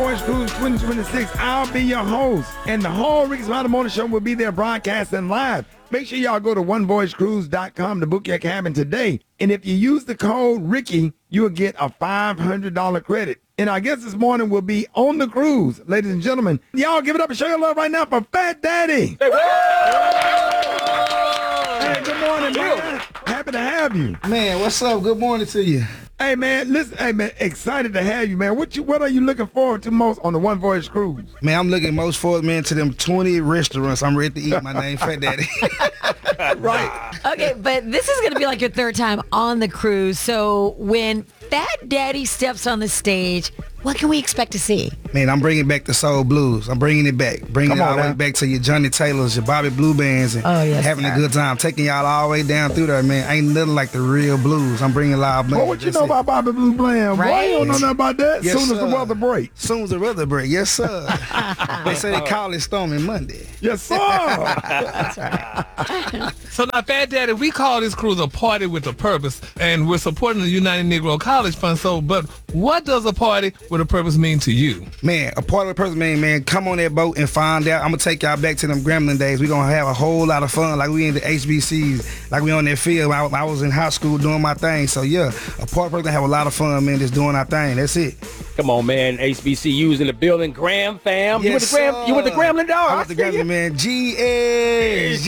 Voice Cruise 2026. I'll be your host, and the whole Ricky Smiley Morning Show will be there broadcasting live. Make sure y'all go to onevoicecruise.com to book your cabin today. And if you use the code Ricky, you'll get a $500 credit. And our guest this morning will be on the cruise. Ladies and gentlemen, y'all give it up and show your love right now for Fat Daddy. Hey, good morning, man. Happy to have you. Man, what's up? Good morning to you. Hey, man, listen, hey, man, excited to have you, man. What are you looking forward to most on the One Voice Cruise? Man, I'm looking most forward, man, to them 20 restaurants I'm ready to eat. My name, Fat Daddy. Right. Okay, but this is going to be like your third time on the cruise. So when Fat Daddy steps on the stage, what can we expect to see? Man, I'm bringing back the soul blues. I'm bringing it back. Bringing it all the way now. back to your Johnny Taylors, your Bobby Blue Bands, and having a good time. Taking y'all all the way down through there, man. Ain't nothing like the real blues. I'm bringing live bands. Well, what you know about Bobby Blue Bland? Right. Boy, you don't know nothing about that. Yes, Soon as the sir. weather break. Soon as the weather break, yes, sir. They say they call it Stormy Monday. Yes, sir. That's right. So now, Fat Daddy, we call this cruise a party with a purpose, and we're supporting the United Negro College Fund. So, but what does a party with a purpose mean to you? Man, a part of the person, man, come on that boat and find out. I'm going to take y'all back to them Gremlin days. We're going to have a whole lot of fun like we in the HBCs, like we on that field. I was in high school doing my thing. So, yeah, a part of the person have a lot of fun, man, just doing our thing. That's it. Come on, man. HBCUs in the building. Graham fam. Yes, you with the Gremlin dog? I was the Gremlin, man. G-S.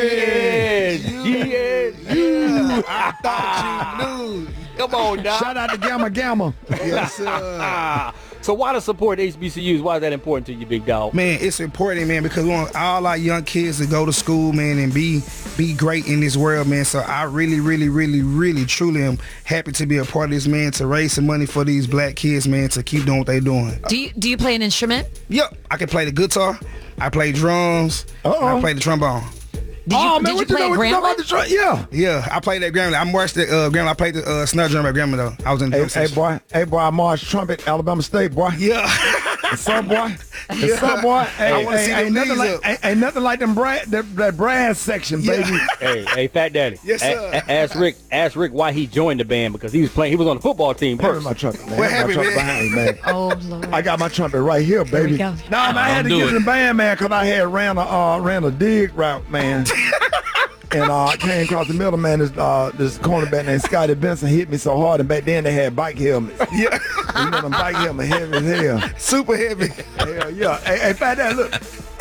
I thought you knew. Come on, dog. Shout out to Gamma Gamma. Yes, sir. So why to support HBCUs? Why is that important to you, big dog? Man, it's important, man, because we want all our young kids to go to school, man, and be great in this world, man. So I really, truly am happy to be a part of this, man, to raise some money for these black kids, man, to keep doing what they're doing. Do you play an instrument? Yep, I can play the guitar, I play drums, and I play the trombone. Did you play Gremlin? Yeah, I played that Gremlin. I marched at Gremlin. I played the snare drum at Gremlin, though. I was in the drum section. Hey, boy, I marched trumpet, Alabama State, boy. Yeah. What's up, boy? What's up, boy? I wanna see them knees up. Ain't nothing like them that brass section, baby. Hey, Fat Daddy. Yes, sir. Ask Rick why he joined the band, because he was on the football team Where's first. my trumpet, man? What I got my happened, trumpet man? behind me, man. Oh, Lord. I got my trumpet right here, baby. we go. No, man, I had to Don't get do in it. the band, man, because I had ran a dig route, man. And I came across the middle, man. This cornerback named Scotty Benson hit me so hard, and back then they had bike helmets. Yeah. You know them bike helmets heavy as hell. Super heavy. Hell yeah. Hey, Fat Dad, look.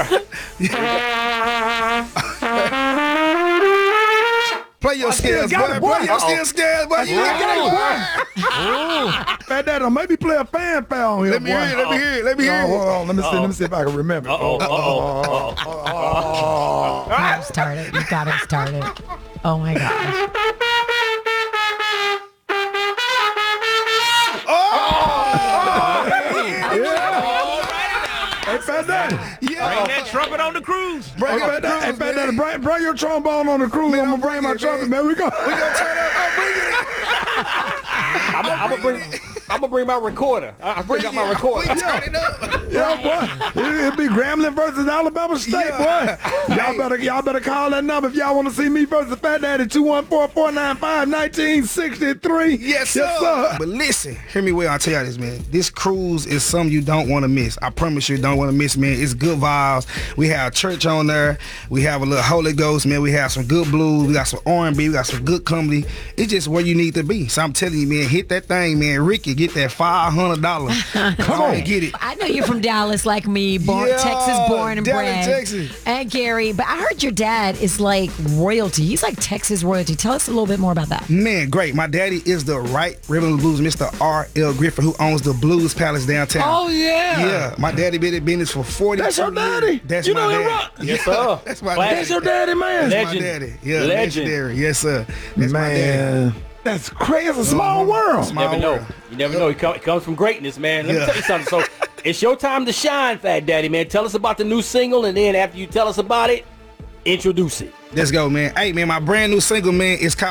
Play your scales, boy. Play your scales, boy. You got it, boy. Fat Dad, maybe play a fanfare on here, Let me boy. hear it. Let me hear it. Let me hear Hold it. on, let me see if I can remember. Got him started. You got him started. Oh, my gosh. Hey, Fat Dad. Yeah. That trumpet on the cruise. Bring Hey, it up. Fat Dad, bring your trombone on the cruise. I'm gonna bring my trumpet, man. We go. We gonna turn up. I'm gonna bring my recorder. I bring out my recorder. We turn it up. Yeah, boy. It'll be Gremlin versus Alabama State, Yeah. boy. Y'all better call that number if y'all want to see me versus Fat Daddy. 214-495-1963. Yes, sir. But listen, hear me well. I tell y'all this, man. This cruise is something you don't want to miss. I promise you don't want to miss, man. It's good vibes. We have church on there. We have a little Holy Ghost, man. We have some good blues. We got some R&B. We got some good comedy. It's just where you need to be. So I'm telling you, man, hit that thing, man. Ricky, get that $500. Come on, get it. I know you're from Dallas like me, Texas born and Dallas, bred. Texas. And Gary, but I heard your dad is like royalty. He's like Texas royalty. Tell us a little bit more about that. Man, great. My daddy is the right Reverend Blues, Mr. R.L. Griffin, who owns the Blues Palace downtown. Oh, yeah. Yeah, my daddy been in business for 40 That's your daddy? That's You my know him, daddy. right? Yes, sir. That's my Classic. daddy. That's your daddy, man. That's Legend. my daddy. Yeah, Legend. legendary. Yes, sir. That's my daddy. Man, that's crazy. It's a small world. You never know. world. You never know. It comes from greatness, man. Let me Yeah. tell you something. So it's your time to shine, Fat Daddy, man. Tell us about the new single, and then after you tell us about it, introduce it. Let's go, man. Hey, man, my brand new single, man, is called